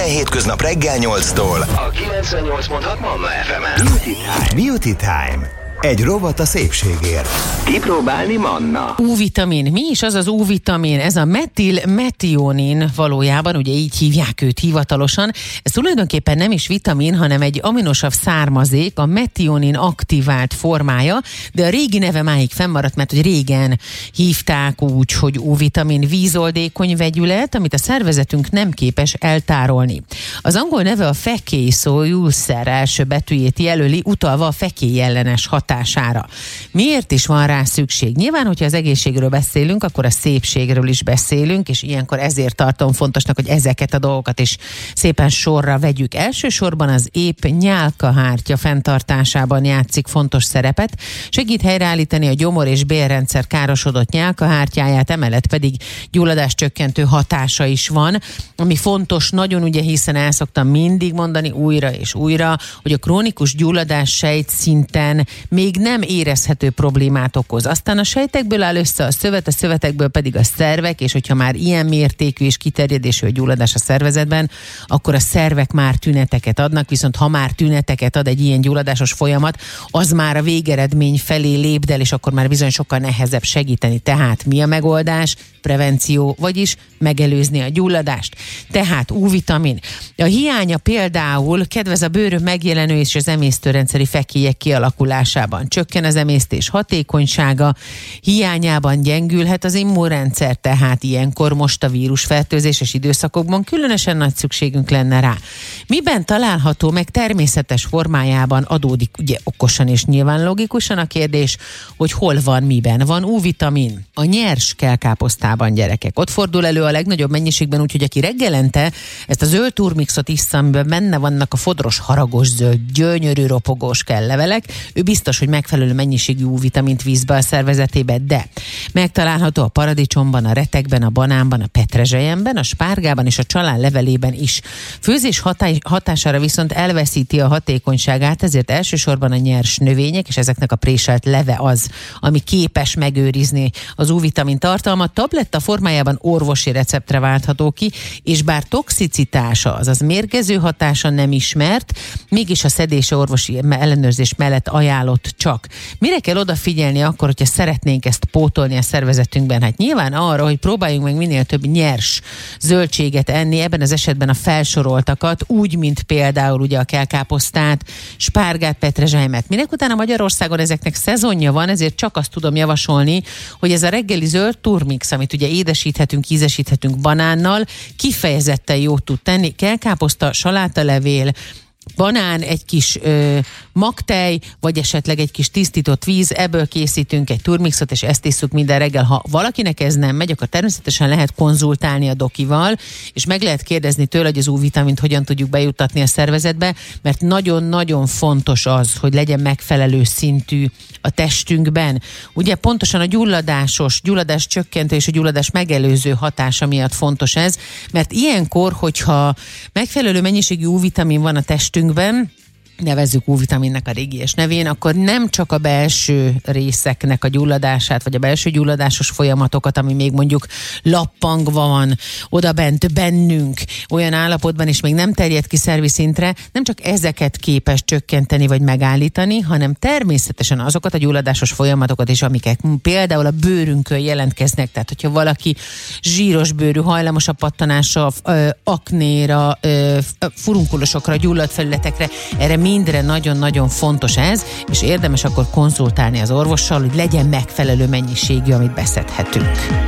hétköznap reggel 8-tól a 98.6 Manna FM-en. Beauty Time. Egy rovat a szépségért. Kipróbálni Manna. U-vitamin. Mi is az az U-vitamin? Ez a metil-metionin valójában, ugye így hívják őt hivatalosan. Ez tulajdonképpen nem is vitamin, hanem egy aminosav származék, a metionin aktivált formája, de a régi neve máig fennmaradt, mert hogy régen hívták úgy, hogy U-vitamin, vízoldékony vegyület, amit a szervezetünk nem képes eltárolni. Az angol neve a fekély szó ulcer első betűjét jelöli, utalva a fekély ellenes hatására. Miért is van rá szükség? Nyilván, hogyha az egészségről beszélünk, akkor a szépségről is beszélünk, és ilyenkor ezért tartom fontosnak, hogy ezeket a dolgokat is szépen sorra vegyük. Elsősorban az épp nyálkahártya fenntartásában játszik fontos szerepet, segít helyreállítani a gyomor- és bélrendszer károsodott nyálkahártyáját, emellett pedig gyulladáscsökkentő hatása is van, ami fontos nagyon, ugye, hiszen el szoktam mindig mondani újra és újra, hogy a krónikus gyulladás sejtszinten még nem érezhető problémát okoz. Aztán a sejtekből áll össze a szövet, a szövetekből pedig a szervek, és hogyha már ilyen mértékű és kiterjedésű a gyulladás a szervezetben, akkor a szervek már tüneteket adnak, viszont ha már tüneteket ad egy ilyen gyulladásos folyamat, az már a végeredmény felé lépdel, és akkor már bizony sokkal nehezebb segíteni. Tehát mi a megoldás? Prevenció, vagyis megelőzni a gyulladást. Tehát U-vitamin. A hiánya például kedvez a bőrön megjelenő és az emésztőrendszeri fekélyek kialakulásában. Csökken az emésztés hatékonysága, hiányában gyengülhet az immunrendszer, tehát ilyenkor most a vírusfertőzéses időszakokban különösen nagy szükségünk lenne rá. Miben található meg természetes formájában, adódik ugye okosan és nyilván logikusan a kérdés, hogy hol van, miben van U-vitamin. A nyers kelkáposztában, gyerekek. Ott fordul elő a legnagyobb mennyiségben, úgyhogy aki reggelente ezt a zöld turmixot issza, amiben benne vannak a fodros, haragos zöld, gyönyörű, ropogós kelllevelek, ő biztos, hogy megfelelő mennyiségű U-vitamint víz be a szervezetébe, de megtalálható a paradicsomban, a retekben, a banánban, a petrezselyemben, a spárgában és a csalán levelében is. Főzés hatására viszont elveszíti a hatékonyságát, ezért elsősorban a nyers növények és ezeknek a préselt leve az, ami képes megőrizni az U-vitamin tartalmat. Tabletta formájában orvosi receptre váltható ki, és bár toxicitása, azaz mérgező hatása nem ismert, mégis a szedése orvosi ellenőrzés mellett ajánlott csak. Mire kell odafigyelni akkor, hogyha szeretnénk ezt pótolni a szervezetünkben? Hát nyilván arra, hogy próbáljunk meg minél több nyers zöldséget enni, ebben az esetben a felsoroltakat, úgy, mint például ugye a kelkáposztát, spárgát, petrezselymet. Minek utána Magyarországon ezeknek szezonja van, ezért csak azt tudom javasolni, hogy ez a reggeli zöld turmix, amit ugye édesíthetünk, ízesíthetünk banánnal, kifejezetten jót tud tenni. Kelkáposzta, salátalevél, banán, egy kis magtej, vagy esetleg egy kis tisztított víz, ebből készítünk egy turmixot, és ezt isszuk minden reggel. Ha valakinek ez nem megy, akkor természetesen lehet konzultálni a dokival, és meg lehet kérdezni tőle, hogy az U-vitamint hogyan tudjuk bejuttatni a szervezetbe, mert nagyon-nagyon fontos az, hogy legyen megfelelő szintű a testünkben. Ugye pontosan a gyulladás csökkentő és a gyulladás megelőző hatása miatt fontos ez, mert ilyenkor, hogyha megfelelő mennyiségű U-vitamin van a testünkben, nevezzük U-vitaminnek a régies nevén, akkor nem csak a belső részeknek a gyulladását, vagy a belső gyulladásos folyamatokat, ami még mondjuk lappangva van oda bent bennünk, olyan állapotban is még nem terjed ki szervi szintre, nem csak ezeket képes csökkenteni vagy megállítani, hanem természetesen azokat a gyulladásos folyamatokat is, amiket például a bőrünkön jelentkeznek. Tehát, hogyha valaki zsíros bőrű, hajlamos a pattanásra, aknéra, furunkulosokra, gyulladt felületekre, erre mindre nagyon-nagyon fontos ez, és érdemes akkor konzultálni az orvossal, hogy legyen megfelelő mennyiségű, amit beszedhetünk.